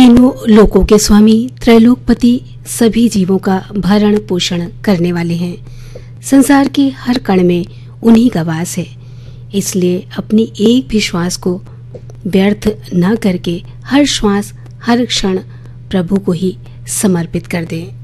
तीनों लोकों के स्वामी त्रैलोकपति सभी जीवों का भरण पोषण करने वाले हैं। संसार के हर कण में उन्हीं का वास है। इसलिए अपनी एक भी श्वास को व्यर्थ न करके हर श्वास हर क्षण प्रभु को ही समर्पित कर दें।